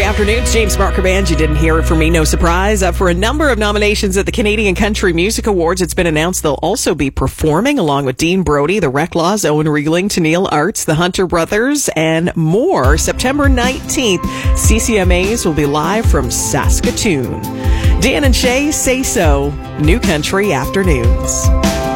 Afternoons. James Barker Band. You didn't hear it from me. No surprise. Up for a number of nominations at the Canadian Country Music Awards. It's been announced they'll also be performing along with Dean Brody, the Reclaws, Owen Reeling, Tennille Arts, the Hunter Brothers, and more. September 19th, CCMAs will be live from Saskatoon. Dan and Shay Say So. New Country Afternoons.